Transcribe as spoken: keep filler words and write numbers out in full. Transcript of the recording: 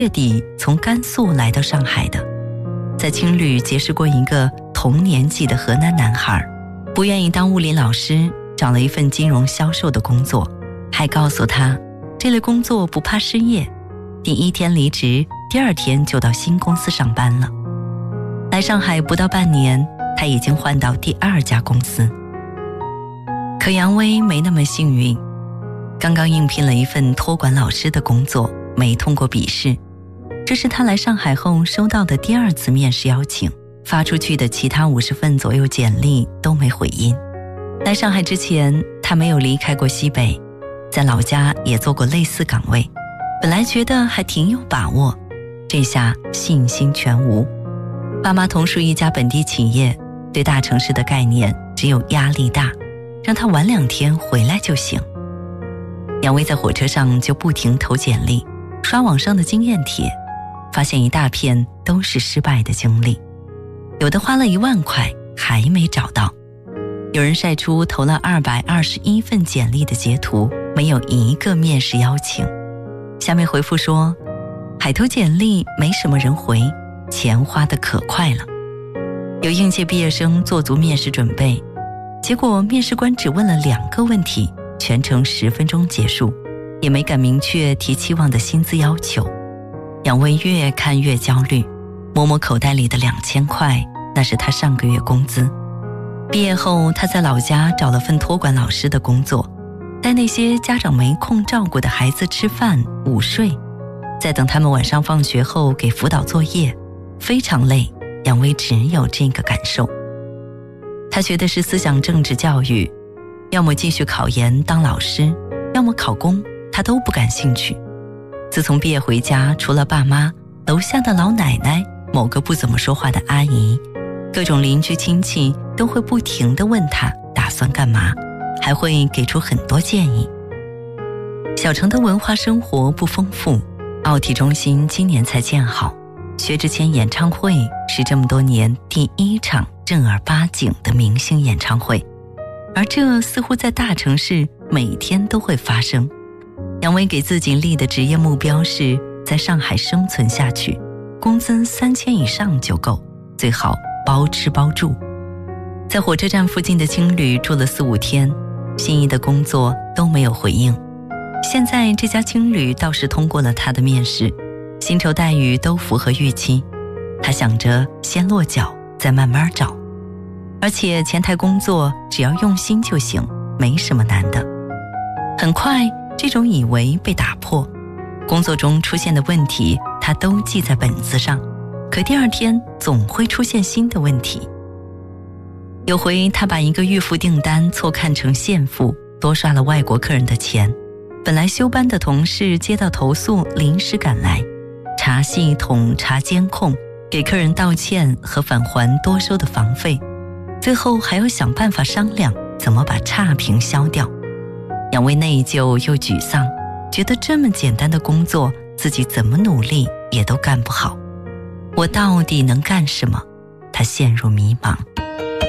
月底从甘肃来到上海的，在青旅结识过一个同年纪的河南男孩，不愿意当物理老师，找了一份金融销售的工作，还告诉他这类工作不怕失业，第一天离职，第二天就到新公司上班了。来上海不到半年，他已经换到第二家公司。可杨威没那么幸运，刚刚应聘了一份托管老师的工作，没通过笔试。这是他来上海后收到的第二次面试邀请，发出去的其他五十份左右简历都没回音。来上海之前，他没有离开过西北，在老家也做过类似岗位，本来觉得还挺有把握，这下信心全无。爸妈同属一家本地企业，对大城市的概念只有压力大，让他晚两天回来就行。杨威在火车上就不停投简历，刷网上的经验帖，发现一大片都是失败的经历，有的花了一万块还没找到，有人晒出投了二百二十一份简历的截图，没有一个面试邀请。下面回复说，海投简历没什么人回，钱花得可快了。有应届毕业生做足面试准备，结果面试官只问了两个问题，全程十分钟结束，也没敢明确提期望的薪资要求。杨威越看越焦虑，摸摸口袋里的两千块，那是他上个月工资。毕业后，他在老家找了份托管老师的工作，带那些家长没空照顾的孩子吃饭、午睡，再等他们晚上放学后给辅导作业，非常累。杨威只有这个感受。他学的是思想政治教育，要么继续考研当老师，要么考公，他都不感兴趣。自从毕业回家，除了爸妈，楼下的老奶奶，某个不怎么说话的阿姨，各种邻居亲戚都会不停地问他打算干嘛，还会给出很多建议。小城的文化生活不丰富，奥体中心今年才建好，薛之谦演唱会是这么多年第一场正儿八经的明星演唱会，而这似乎在大城市每天都会发生。杨威给自己立的职业目标是在上海生存下去，工资三千以上就够，最好包吃包住。在火车站附近的青旅住了四五天，心仪的工作都没有回应。现在这家青旅倒是通过了他的面试，薪酬待遇都符合预期。他想着先落脚，再慢慢找。而且前台工作只要用心就行，没什么难的。很快，这种以为被打破，工作中出现的问题他都记在本子上，可第二天总会出现新的问题。有回他把一个预付订单错看成现付，多刷了外国客人的钱。本来休班的同事接到投诉，临时赶来查系统、查监控，给客人道歉和返还多收的房费，最后还要想办法商量怎么把差评消掉。杨威内疚又沮丧，觉得这么简单的工作自己怎么努力也都干不好，我到底能干什么？他陷入迷茫。